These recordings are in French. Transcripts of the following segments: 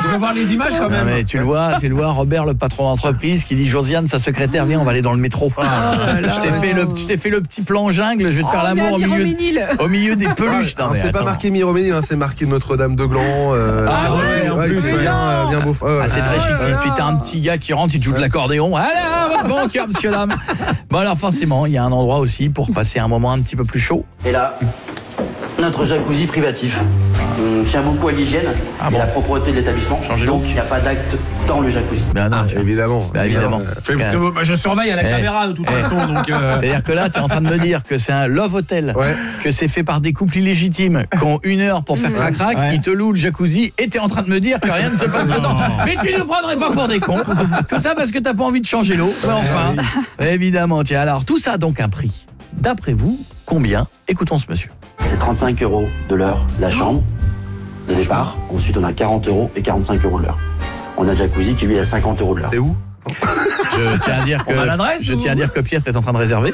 veux voir les images quand même. Non, mais tu le vois, Robert, le patron d'entreprise, qui dit Josiane, sa secrétaire, viens, on va aller dans le métro. Je t'ai fait le petit plan jungle, je vais te faire l'amour au milieu des peluches. Non, c'est pas marqué Miroménil, c'est marqué Notre-Dame de Gland. C'est bien beau. C'est très chic. Puis t'as un petit gars qui rentre, il joue de l'accordéon. Allez, bon cœur, monsieur dame. Bon alors forcément, il y a un endroit aussi pour passer un moment un petit peu plus chaud. Et là, notre jacuzzi privatif. On tient beaucoup à l'hygiène et la propreté de l'établissement. Donc il n'y a pas d'acte dans le jacuzzi. Évidemment. Parce que je surveille à la caméra de toute façon. C'est-à-dire que là, tu es en train de me dire que c'est un love hotel, que c'est fait par des couples illégitimes qui ont 1 heure pour faire crac-crac, ils te louent le jacuzzi et tu es en train de me dire que rien ne se passe dedans. Mais tu ne nous prendrais pas pour des cons. Tout ça parce que tu n'as pas envie de changer l'eau. Enfin, évidemment. Tiens, alors tout ça a donc un prix. D'après vous, combien? Écoutons ce monsieur. C'est 35 € de l'heure la chambre de départ. Ensuite, on a 40 € et 45 € de l'heure. On a le jacuzzi qui lui est à 50 € de l'heure. C'est où? Je tiens à dire que Pierre est en train de réserver.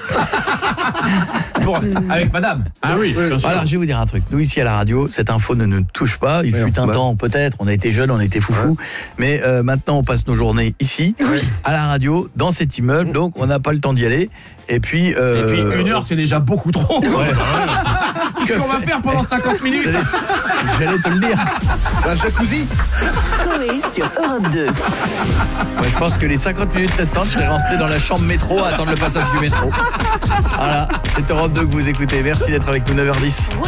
Avec madame. Ah oui. Alors je vais vous dire un truc. Nous ici à la radio, cette info ne nous touche pas. Il fut un temps peut-être, on a été jeunes, on a été foufous. Mais maintenant on passe nos journées ici, à la radio, dans cet immeuble. Donc on n'a pas le temps d'y aller. Et puis 1 heure c'est déjà beaucoup trop. Qu'est-ce qu'on va faire pendant 50 minutes? J'allais te le dire. La jacuzzi Coé sur Europe 2. Moi, je pense que les 50 minutes restantes, je serais resté dans la chambre métro à attendre le passage du métro. Voilà, c'est Europe 2 que vous écoutez. Merci d'être avec nous, 9h10.